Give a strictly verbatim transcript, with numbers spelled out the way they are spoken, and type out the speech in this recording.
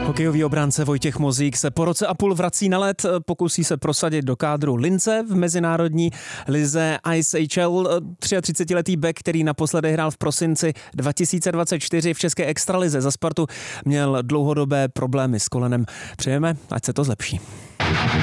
Hokejový obránce Vojtěch Mozík se po roce a půl vrací na led, pokusí se prosadit do kádru Lince v mezinárodní lize Ice H L. třiatřicetiletý bek, který naposledy hrál v prosinci dva tisíce dvacet čtyři v české extralize za Spartu, měl dlouhodobé problémy s kolenem. Přejeme, ať se to zlepší.